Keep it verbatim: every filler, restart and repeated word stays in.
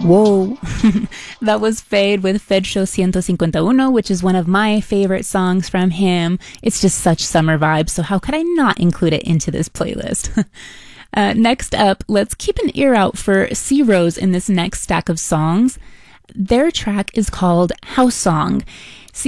Whoa. That was Fade with Fecho one fifty-one, which is one of my favorite songs from him. It's just such summer vibes, so how could I not include it into this playlist? uh, next up, let's keep an ear out for C Rose in this next stack of songs. Their track is called House Song.